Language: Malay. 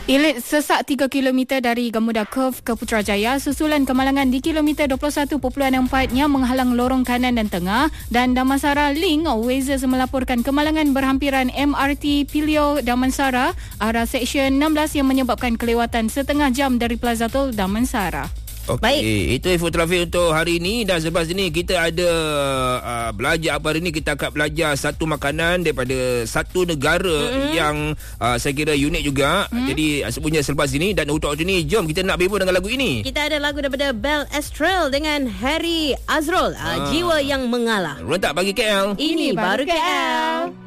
Elit sesak 3 km dari Gamuda Curve ke Putrajaya, susulan kemalangan di kilometer 21.4 yang menghalang lorong kanan dan tengah, dan Damansara Link Wazers melaporkan kemalangan berhampiran MRT Pilio Damansara arah Seksyen 16 yang menyebabkan kelewatan setengah jam dari Plaza Tol Damansara. Okey, Baik. itu info trafik untuk hari ini. Dan selepas ini kita ada belajar apa hari ini. Kita akan belajar satu makanan daripada satu negara yang saya kira unik juga. Jadi sebenarnya selepas ini. Dan untuk waktu ini, jom kita nak berburu dengan lagu ini. Kita ada lagu daripada Bel Astral dengan Harry Azrul, Jiwa yang Mengalah. Rentak bagi KL. Ini baru KL.